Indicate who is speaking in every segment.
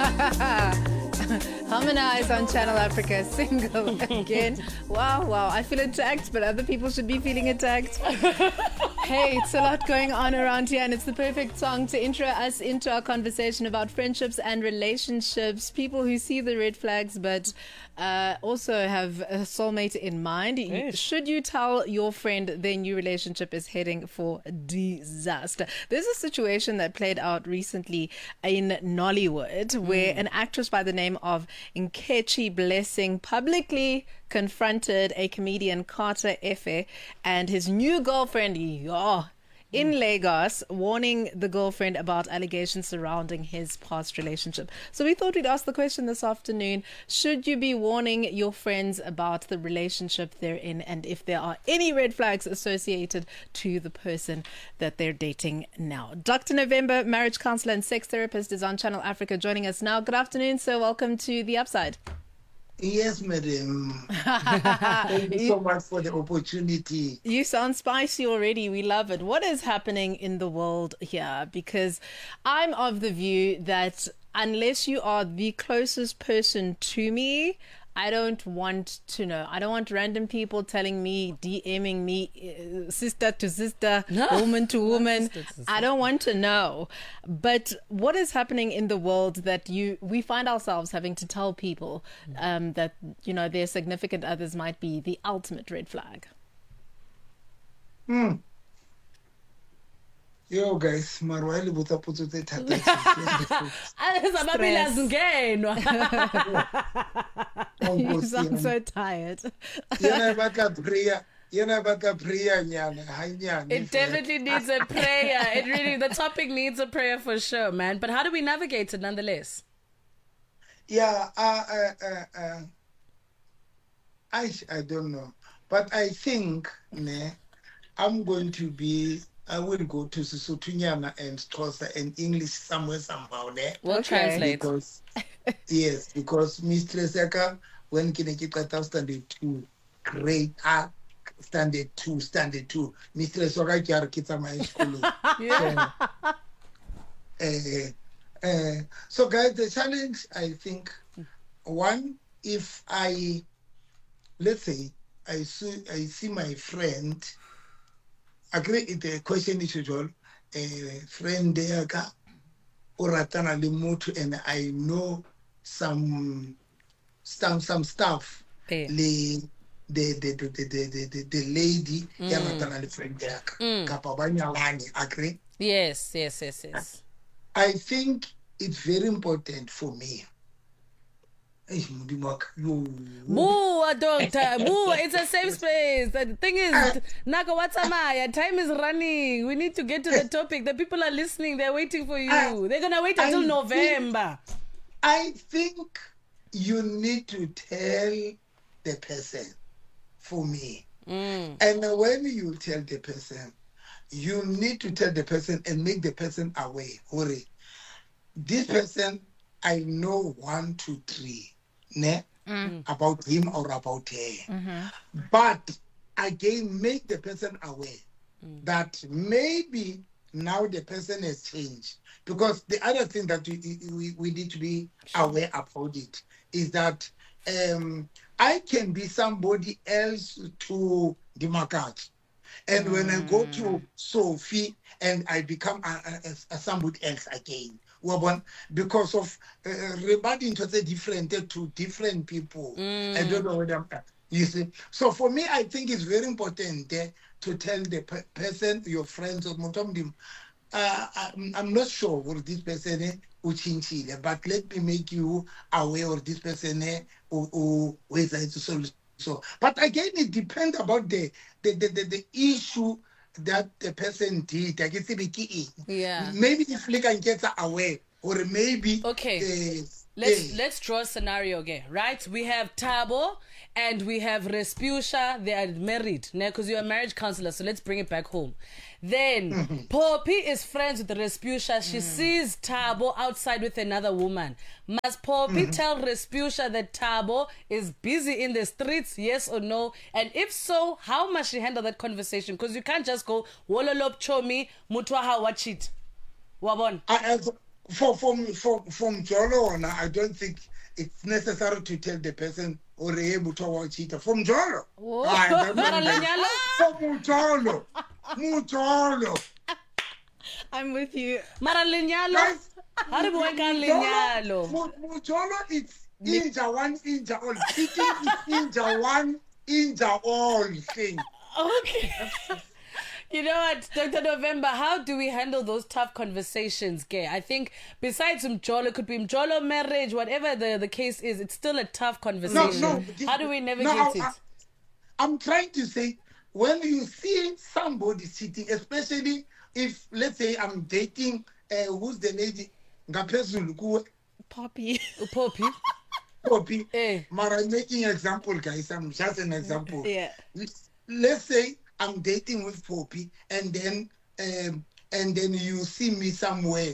Speaker 1: Harmonize on Channel Africa, single again. Wow. I feel attacked, but other people should be feeling attacked. Hey, it's a lot going on around here, and it's the perfect song to intro us into our conversation about friendships and relationships. People who see the red flags, but also have a soulmate in mind. Yes. Should you tell your friend their new relationship is heading for disaster? There's a situation that played out recently in Nollywood where an actress by the name of Nkechi Blessing publicly confronted a comedian, Carter Efe, and his new girlfriend, in Lagos, warning the girlfriend about allegations surrounding his past relationship. So we thought we'd ask the question this afternoon: should you be warning your friends about the relationship they're in, and if there are any red flags associated to the person that they're dating now? Dr. November, marriage counselor and sex therapist, is on Channel Africa joining us now. Good afternoon, sir. Welcome to The Upside.
Speaker 2: Yes, madam. Thank you so much for the opportunity.
Speaker 1: You sound spicy already. We love it. What is happening in the world here? Because I'm of the view that unless you are the closest person to me, I don't want to know. I don't want random people telling me, DMing me, sister to sister, woman to woman. I don't want to know. But what is happening in the world that we find ourselves having to tell people that, their significant others might be the ultimate red flag?
Speaker 2: Yo guys, marwali butaputsu te
Speaker 1: You sound so tired.
Speaker 3: It definitely needs a prayer. The topic needs a prayer for sure, man. But how do we navigate it nonetheless?
Speaker 2: Yeah, I don't know. But I think I will go to Sesotho and Xhosa and English somewhere somehow there.
Speaker 3: We'll translate.
Speaker 2: Because Mistress Eka, when Kineki Kata standard 2, grade standard 2. Mistress Oka Kiara Kita my school. So guys, the challenge, I think, one, if let's say I see my friend, agree the question is usual, friend there or ratana limutu, and I know some stuff. The lady ratana the friend there. Kapabanya lani, agree?
Speaker 3: Yes.
Speaker 2: I think it's very important for me.
Speaker 3: Boo, doctor. Boo, it's a safe space. The thing is, Naga Watsamaya, time is running. We need to get to the topic. The people are listening. They're waiting for you. They're going to wait until November.
Speaker 2: I think you need to tell the person, for me. And when you tell the person, you need to tell the person and make the person aware. Hurry. This person, I know 1, 2, 3. About him or about her. But again, make the person aware that maybe now the person has changed. Because the other thing that we need to be aware about it is that I can be somebody else to the market. And when I go to Sophie and I become somebody else again. Because of rebutting to the different to different people. I don't know what you see. So for me, I think it's very important to tell the person, your friends, or Mutomdim, I'm not sure what this person uchinchile, but let me make you aware of this person who is to solve. So, but again, it depends about the issue that the person did. I guess maybe if we can get away, or maybe
Speaker 3: let's draw a scenario again, right? We have Tabo and we have Respusha. They are married now because you're a marriage counselor, so let's bring it back home. Then Poppy is friends with Respusha. She sees Tabo outside with another woman. Must Poppy tell Respusha that Tabo is busy in the streets, yes or no? And if so, how must she handle that conversation? Because you can't just go wololop chomi mutwaha wachit. Wabon.
Speaker 2: from Jolo, I don't think it's necessary to tell the person or able to watch it from Jolo. Mujolo.
Speaker 1: I'm with you.
Speaker 3: Mara lenyalo. How do we can lenyalo?
Speaker 2: Mujolo, it's inja one, inja all. Cheating is inja one, inja all thing.
Speaker 3: Okay. You know what, Dr. November, how do we handle those tough conversations, gay? I think besides Mjolo, could be Mjolo marriage, whatever the case is, it's still a tough conversation.
Speaker 2: No,
Speaker 3: how do we navigate it?
Speaker 2: I'm trying to say, when you see somebody cheating, especially if, let's say, I'm dating, who's the lady?
Speaker 1: Poppy.
Speaker 2: Poppy. Mara, I'm making an example, guys. I'm just an example.
Speaker 1: Yeah.
Speaker 2: Let's say I'm dating with Poppy, and then you see me somewhere.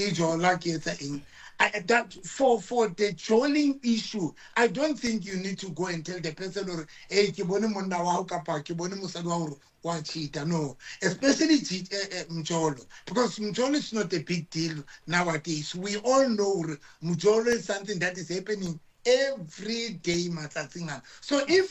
Speaker 2: That for the trolling issue, I don't think you need to go and tell the person or hey, no, especially Mjolo, because Mjolo is not a big deal nowadays. We all know Mjolo is something that is happening every day, Matasinga. So if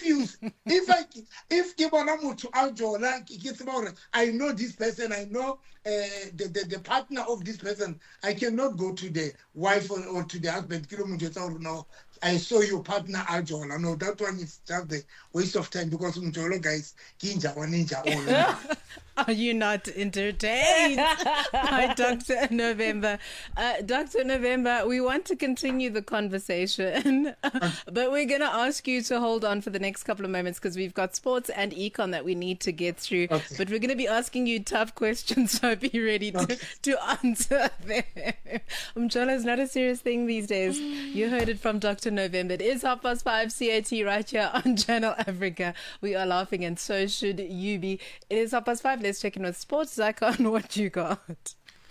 Speaker 2: I know this person, I know the partner of this person, I cannot go to the wife or to the husband. No, I saw your partner Ajola. No, that one is just the waste of time because Mjolo guys, Kinja or Ninja all.
Speaker 1: Are you not entertained by Dr. November? Dr. November, we want to continue the conversation, but we're going to ask you to hold on for the next couple of moments because we've got sports and econ that we need to get through.
Speaker 2: Okay.
Speaker 1: But we're going to be asking you tough questions, so be ready to answer them. Mjolo is not a serious thing these days. You heard it from Dr. November. It is 5:30 CAT right here on Channel Africa. We are laughing and so should you be. It is 5:30. Let's check in with sports. Zakon, what you got?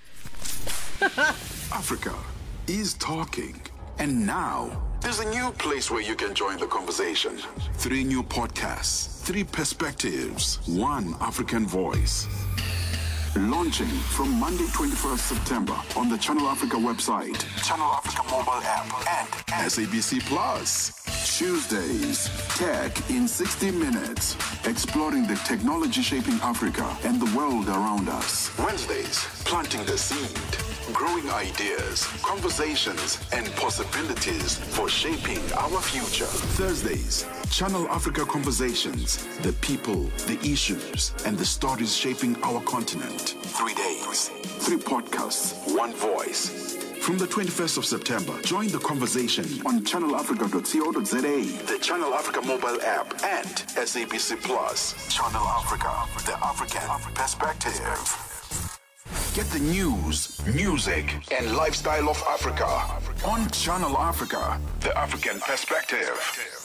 Speaker 4: Africa is talking. And now, there's a new place where you can join the conversation. 3 new podcasts, 3 perspectives, 1 African voice. Launching from Monday, 21st September on the Channel Africa website, Channel Africa mobile app, and SABC Plus. Tuesdays, Tech in 60 Minutes, exploring the technology shaping Africa and the world around us. Wednesdays, planting the seed, growing ideas, conversations, and possibilities for shaping our future. Thursdays, Channel Africa Conversations, the people, the issues, and the stories shaping our continent. 3 days, 3 podcasts, 1 voice. From the 21st of September, join the conversation on channelafrica.co.za, the Channel Africa mobile app, and SABC Plus. Channel Africa, the African perspective. Get the news, music, and lifestyle of Africa on Channel Africa, the African perspective.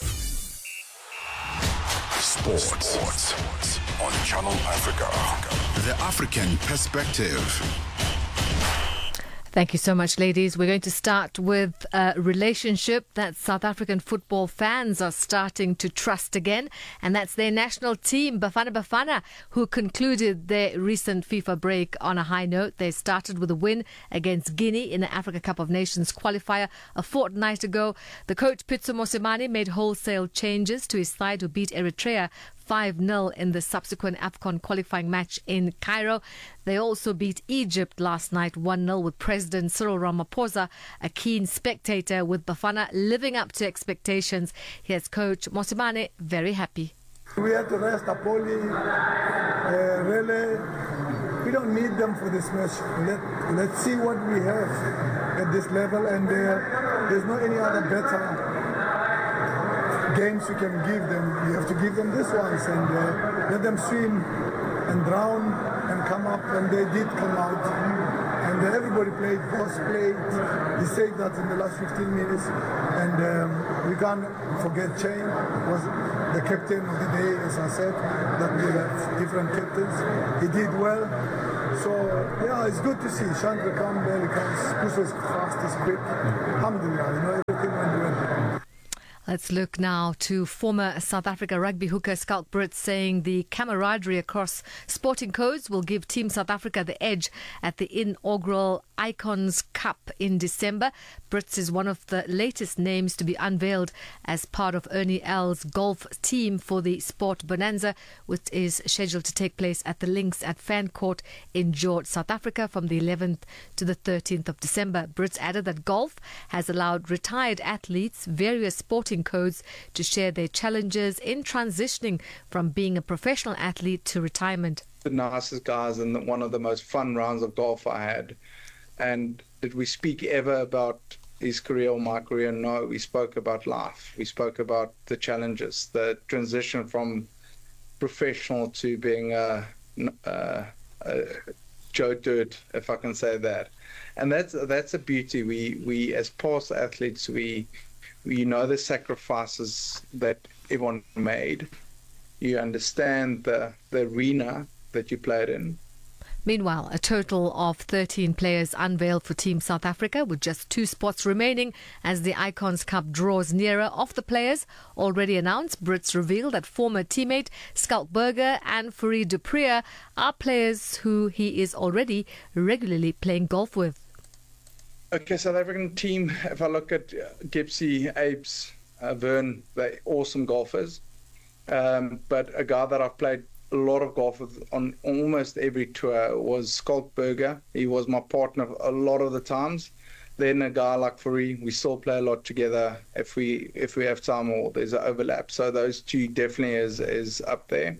Speaker 4: Sports on Channel Africa, the African perspective.
Speaker 5: Thank you so much, ladies. We're going to start with a relationship that South African football fans are starting to trust again, and that's their national team, Bafana Bafana, who concluded their recent FIFA break on a high note. They started with a win against Guinea in the Africa Cup of Nations qualifier a fortnight ago. The coach, Pitso Mosimane, made wholesale changes to his side, who beat Eritrea 5-0 in the subsequent AFCON qualifying match in Cairo. They also beat Egypt last night 1-0 with President Cyril Ramaphosa a keen spectator, with Bafana living up to expectations. Here's coach Mosimane very happy.
Speaker 6: We have to rest Apoli, really. We don't need them for this match. Let's see what we have at this level, and there's no any other better games you can give them. You have to give them this ones and let them swim and drown and come up, and they did come out. And everybody played, Boss played. He said that in the last 15 minutes. And we can't forget Chain, was the captain of the day, as I said, that we have different captains. He did well. So, yeah, it's good to see. Chandra come, barely comes. Push was fast, is quick. Alhamdulillah, everything went well.
Speaker 5: Let's look now to former South Africa rugby hooker Schalk Brits saying the camaraderie across sporting codes will give Team South Africa the edge at the inaugural Icons Cup in December. Brits is one of the latest names to be unveiled as part of Ernie Els' golf team for the Sport Bonanza, which is scheduled to take place at the Links at Fancourt in George, South Africa from the 11th to the 13th of December. Brits added that golf has allowed retired athletes various sporting codes to share their challenges in transitioning from being a professional athlete to retirement.
Speaker 7: The nicest guys and one of the most fun rounds of golf I had. And did we speak ever about his career or my career? No, we spoke about life. We spoke about the challenges, the transition from professional to being a Joe Dirt, if I can say that. And that's a beauty. We as past athletes, we know the sacrifices that everyone made. You understand the arena that you played in.
Speaker 5: Meanwhile, a total of 13 players unveiled for Team South Africa, with just 2 spots remaining as the Icons Cup draws nearer. Of the players already announced, Brits revealed that former teammate Schalkberger and Fourie du Preez are players who he is already regularly playing golf with.
Speaker 7: Okay, South African team, if I look at Gipsy, Apes, Vern, they're awesome golfers. But a guy that I've played a lot of golf with on almost every tour was Schalkberger. He was my partner a lot of the times. Then a guy like Fourie, we still play a lot together if we have time or there's an overlap. So those two definitely is up there.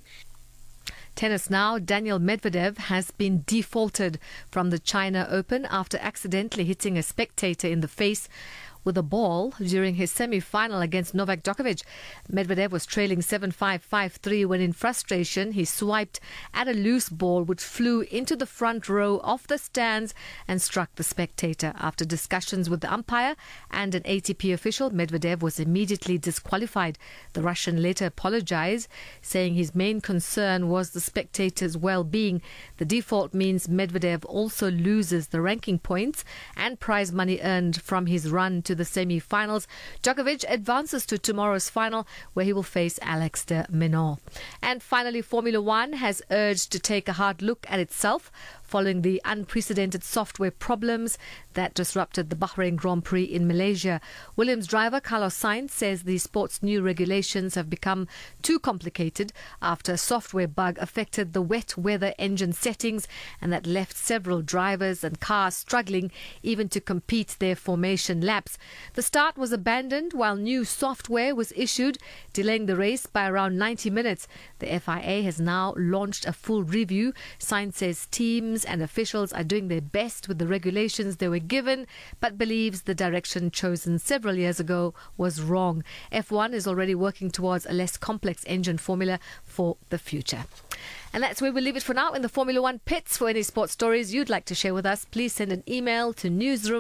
Speaker 5: Tennis now. Daniil Medvedev has been defaulted from the China Open after accidentally hitting a spectator in the face with a ball during his semi-final against Novak Djokovic. Medvedev was trailing 7-5, 5-3 when in frustration he swiped at a loose ball which flew into the front row of the stands and struck the spectator. After discussions with the umpire and an ATP official, Medvedev was immediately disqualified. The Russian later apologized, saying his main concern was the spectator's well-being. The default means Medvedev also loses the ranking points and prize money earned from his run to the semi-finals. Djokovic advances to tomorrow's final, where he will face Alex de Minaur. And finally, Formula One has urged to take a hard look at itself following the unprecedented software problems that disrupted the Bahrain Grand Prix in Malaysia. Williams driver Carlos Sainz says the sport's new regulations have become too complicated after a software bug affected the wet weather engine settings, and that left several drivers and cars struggling even to complete their formation laps. The start was abandoned while new software was issued, delaying the race by around 90 minutes. The FIA has now launched a full review. Sainz says teams and officials are doing their best with the regulations they were given, but believes the direction chosen several years ago was wrong. F1 is already working towards a less complex engine formula for the future. And that's where we'll leave it for now in the Formula One pits. For any sports stories you'd like to share with us, please send an email to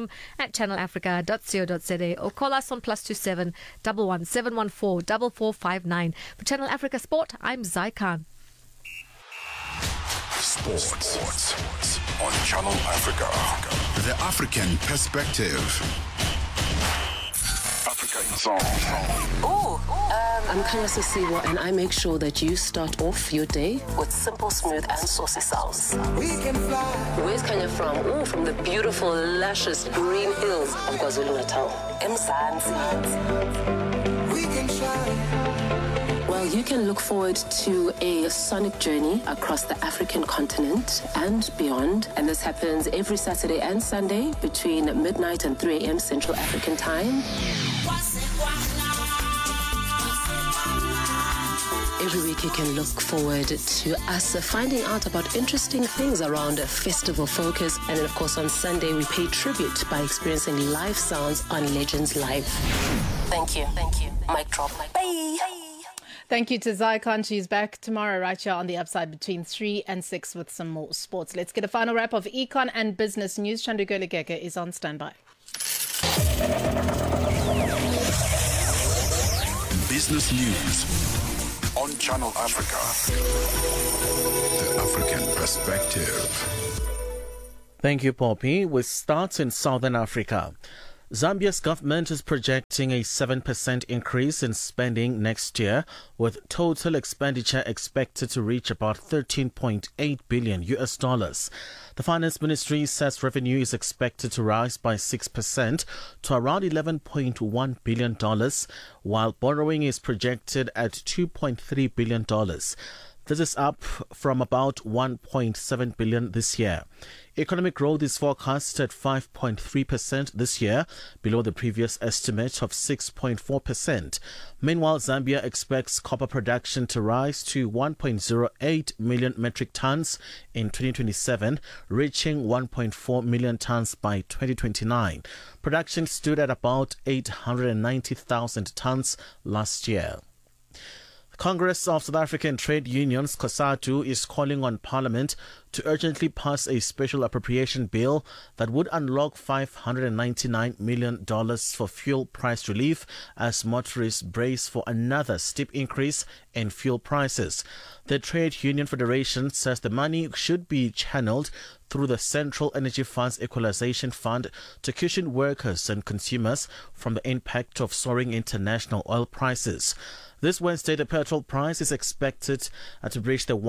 Speaker 5: newsroom@channelafrica.co.za or call us on +27 11 714 4459. For Channel Africa Sport, I'm Zai Khan.
Speaker 4: Sports on Channel Africa. The African perspective. Africa in Song.
Speaker 8: I'm Karasa Siwa, and I make sure that you start off your day with simple, smooth, and saucy sauce. Where's Kenya from? Ooh, from the beautiful, luscious green hills of KwaZulu-Natal. Mzansi. Well, you can look forward to a sonic journey across the African continent and beyond. And this happens every Saturday and Sunday between midnight and 3 a.m. Central African Time. Every week you can look forward to us finding out about interesting things around festival focus. And then, of course, on Sunday, we pay tribute by experiencing live sounds on Legends Live. Thank you. Mic drop. Bye.
Speaker 1: Thank you to Zai Khan. She's back tomorrow right here on The Upside between 3 and 6 with some more sports. Let's get a final wrap of econ and business news. Chanduko Legeke is on standby.
Speaker 4: Business news on Channel Africa. The African perspective.
Speaker 9: Thank you, Poppy. We start in Southern Africa. Zambia's government is projecting a 7% increase in spending next year, with total expenditure expected to reach about $13.8 billion. The Finance Ministry says revenue is expected to rise by 6% to around $11.1 billion, while borrowing is projected at $2.3 billion. This is up from about $1.7 billion this year. Economic growth is forecast at 5.3% this year, below the previous estimate of 6.4%. Meanwhile, Zambia expects copper production to rise to 1.08 million metric tons in 2027, reaching 1.4 million tons by 2029. Production stood at about 890,000 tons last year. Congress of South African Trade Unions, COSATU, is calling on Parliament to urgently pass a special appropriation bill that would unlock $599 million for fuel price relief as motorists brace for another steep increase in fuel prices. The Trade Union Federation says the money should be channeled through the Central Energy Fund's Equalization Fund to cushion workers and consumers from the impact of soaring international oil prices. This Wednesday, the petrol price is expected to reach the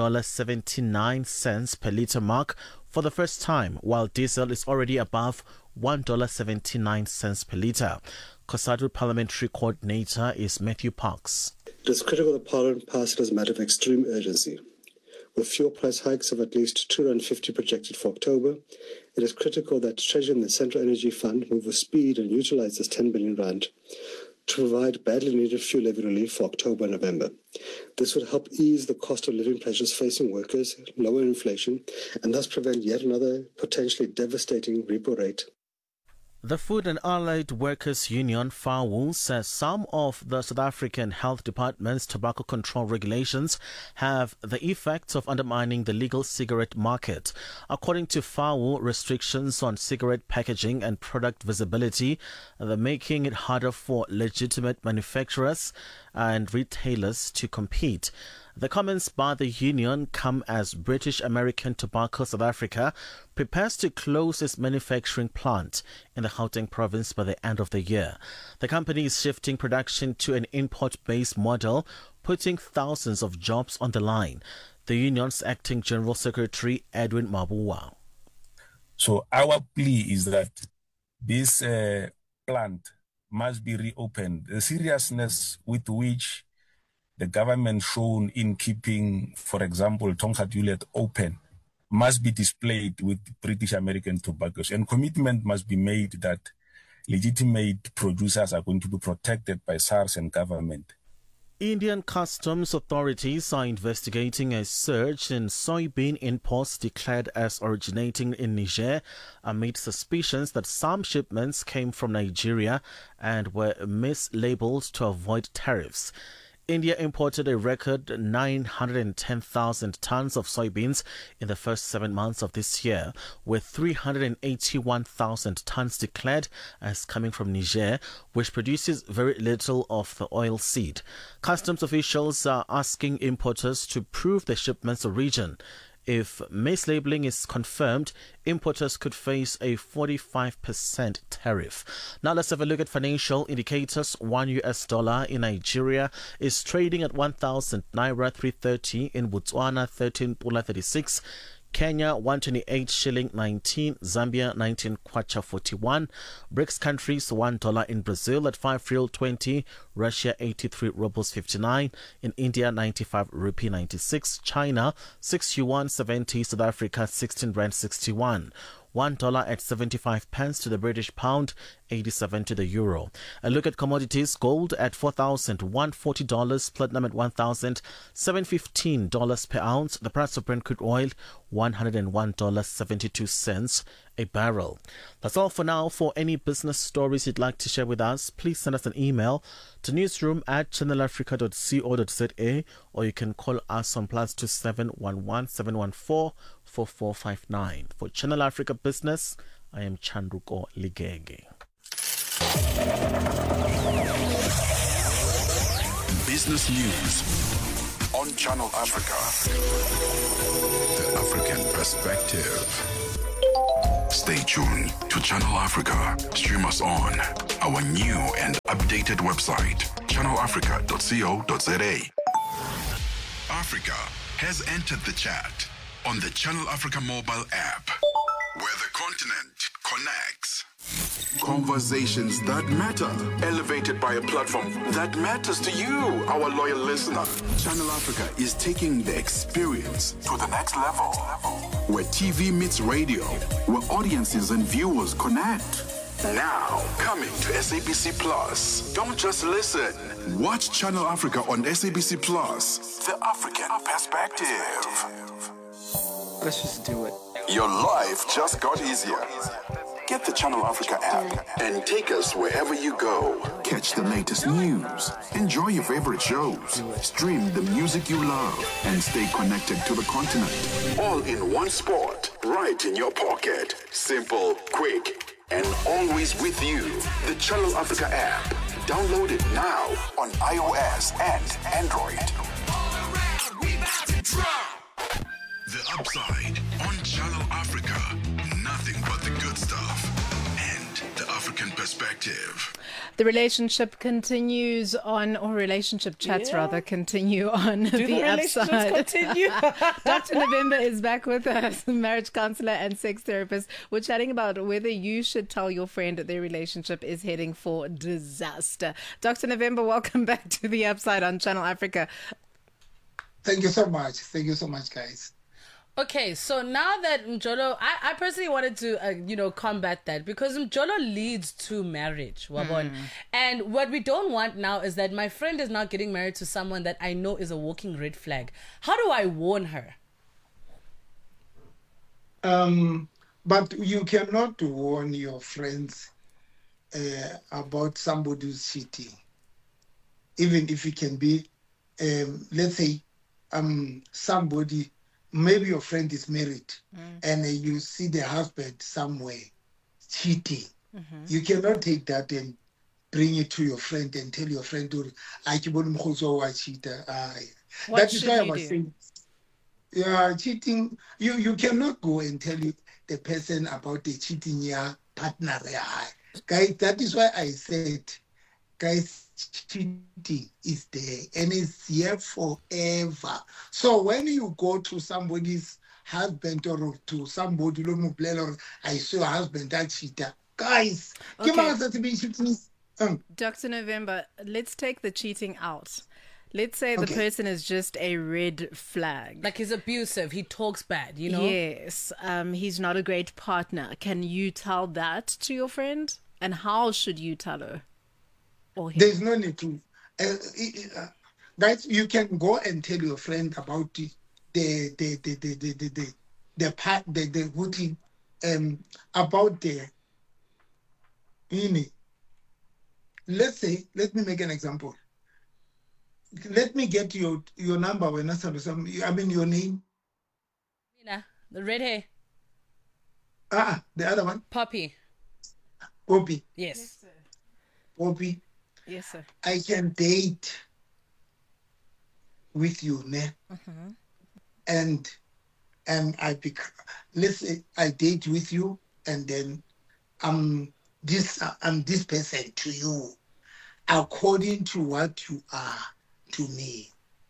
Speaker 9: $1.79 per litre mark for the first time, while diesel is already above $1.79 per litre. COSATU Parliamentary Coordinator is Matthew Parks.
Speaker 10: It is critical that Parliament pass it as a matter of extreme urgency. With fuel price hikes of at least $2.50 projected for October, it is critical that Treasury and the Central Energy Fund move with speed and utilise this R10 billion to provide badly needed fuel levy relief for October and November. This would help ease the cost of living pressures facing workers, lower inflation, and thus prevent yet another potentially devastating repo rate.
Speaker 9: The Food and Allied Workers Union, FAWU, says some of the South African Health Department's tobacco control regulations have the effect of undermining the legal cigarette market. According to FAWU, restrictions on cigarette packaging and product visibility are making it harder for legitimate manufacturers and retailers to compete. The comments by the union come as British American Tobacco South Africa prepares to close its manufacturing plant in the Gauteng province by the end of the year. The company is shifting production to an import-based model, putting thousands of jobs on the line. The union's acting General Secretary, Edwin Mabua.
Speaker 11: So our plea is that this plant must be reopened. The seriousness with which the government shown in keeping, for example, Tongaat Hulett open must be displayed with British American tobaccos, and commitment must be made that legitimate producers are going to be protected by SARS and government.
Speaker 9: Indian customs authorities are investigating a surge in soybean imports declared as originating in Niger amid suspicions that some shipments came from Nigeria and were mislabeled to avoid tariffs. India imported a record 910,000 tons of soybeans in the first 7 months of this year, with 381,000 tons declared as coming from Niger, which produces very little of the oil seed. Customs officials are asking importers to prove the shipment's origin. If mislabeling is confirmed, importers could face a 45% tariff. Now let's have a look at financial indicators. $1 in Nigeria is trading at 1,000 Naira 330, in Botswana 13 Pula 36, Kenya 128 shilling 19, Zambia 19 kwacha 41, BRICS countries $1 in Brazil at 5 real 20, Russia 83 rubles 59, in India 95 rupee 96, China 6 yuan 70, South Africa 16 rand 61. $1 at 75 pence to the British pound, 87 to the euro. A look at commodities: gold at $4,140, platinum at $1,715 per ounce. The price of Brent crude oil, $101.72 a barrel. That's all for now. For any business stories you'd like to share with us, please send us an email to newsroom@channelafrica.co.za, or you can call us on +27 11 714 4459. For Channel Africa Business, I am Chanduko Ligege.
Speaker 4: Business News on Channel Africa. The African Perspective. Stay tuned to Channel Africa. Stream us on our new and updated website, channelafrica.co.za. Africa has entered the chat on the Channel Africa mobile app, where the continent connects. Conversations that matter, elevated by a platform that matters to you, our loyal listener. Channel Africa is taking the experience to the next level, where TV meets radio, where audiences and viewers connect. Now, coming to SABC Plus. Don't just listen. Watch Channel Africa on SABC Plus. The African Perspective.
Speaker 7: Let's just do it.
Speaker 4: Your life just got easier. Get the Channel Africa app and take us wherever you go. Catch the latest news, enjoy your favorite shows, stream the music you love, and stay connected to the continent. All in one spot, right in your pocket. Simple, quick, and always with you. The Channel Africa app. Download it now on iOS and Android. The Upside on Channel Africa. Nothing but the good stuff and the African perspective.
Speaker 1: The relationship continues on, or relationship chats rather, continue on the Upside.
Speaker 3: Continue?
Speaker 1: Dr. November is back with us, marriage counselor and sex therapist. We're chatting about whether you should tell your friend that their relationship is heading for disaster. Dr. November, welcome back to the Upside on Channel Africa.
Speaker 2: Thank you so much. Thank you so much, guys.
Speaker 3: Okay, so now that Mjolo, I personally wanted to, combat that, because Mjolo leads to marriage, Wabon. And what we don't want now is that my friend is not getting married to someone that I know is a walking red flag. How do I warn her?
Speaker 2: But you cannot warn your friends about somebody who's cheating. Even if it can be, let's say, somebody. Maybe your friend is married and you see the husband somewhere cheating. You cannot take that and bring it to your friend and tell your friend, that is why I was saying, cheating, you cannot go and tell the person about the cheating your partner. Guys, that is why I said, guys, cheating is there and it's here forever. So when you go to somebody's husband or to somebody, I saw a husband that cheater. Guys,
Speaker 1: Dr. November, let's take the cheating out. Let's say the person is just a red flag.
Speaker 3: Like he's abusive, he talks bad,
Speaker 1: Yes, he's not a great partner. Can you tell that to your friend? And how should you tell her?
Speaker 2: There's no need to. Guys, you can go and tell your friend about about let's say, let me make an example. Let me get your number when your name.
Speaker 3: Nina, the red hair.
Speaker 2: The other one.
Speaker 3: Poppy.
Speaker 2: Poppy.
Speaker 3: Yes.
Speaker 2: Poppy.
Speaker 1: Yes, sir.
Speaker 2: I can date with you, ne? And let's say I date with you, and then I'm this person to you, according to what you are to me.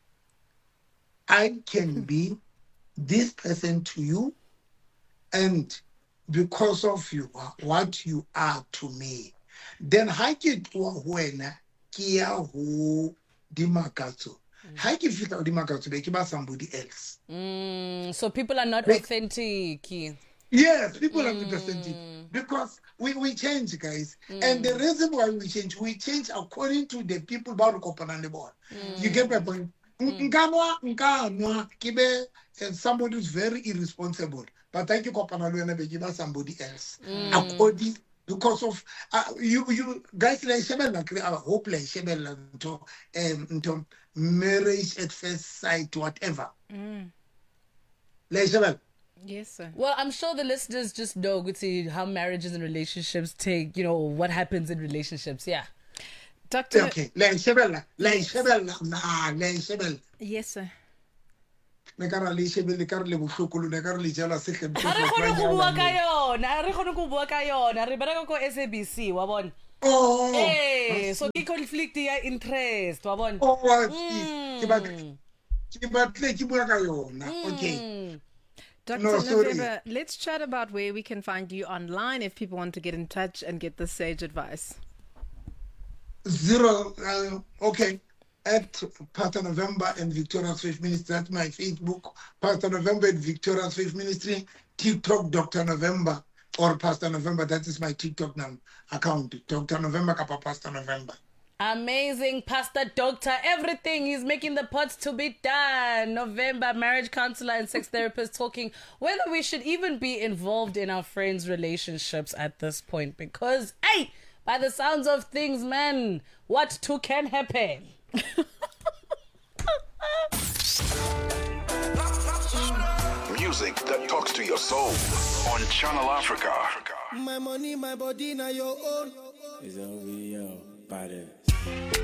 Speaker 2: I can be this person to you, and because of you, what you are to me. Then how ke tloa ho wena ke ya ho dimakatso. How ke fitla ho dimakatso be ke ba somebody else.
Speaker 3: So people are not authentic.
Speaker 2: Yes, people are not authentic because we change, guys. And the reason why we change according to the people ba re kopana le bona. You get my point? Nkanwa ke somebody who's very irresponsible. But thank you kopana le wena be ke ba somebody else. According because of you guys, I hope into marriage at first sight, whatever.
Speaker 1: Yes, sir.
Speaker 3: Well, I'm sure the listeners just know how marriages and relationships take, what happens in relationships. Yeah.
Speaker 1: Doctor.
Speaker 2: Okay. Yes, sir. ne ka ra le shebe le ka re le bohlokolo ne ka re le jela sehlemphe
Speaker 3: a re kgone go bua ka yona re kgone go bua ka yona re bereka ko SABC wa bona so ke conflict ya interest wa bona
Speaker 2: ke batle ke bua ka yona okay.
Speaker 1: Dr. November, let's chat about where we can find you online if people want to get in touch and get the sage advice.
Speaker 2: Okay. At Pastor November and Victoria's Faith Ministry. That's my Facebook. Pastor November and Victoria's Faith Ministry. TikTok, Dr. November or Pastor November. That is my TikTok account. Dr. November, Kappa Pastor November.
Speaker 3: Amazing, Pastor Doctor. Everything. He's making the pots to be done. November, marriage counselor and sex therapist, talking whether we should even be involved in our friends' relationships at this point. Because, hey, by the sounds of things, man, what too can happen.
Speaker 4: Music that talks to your soul on Channel Africa.
Speaker 12: My money, my body, now your own. It's over your body.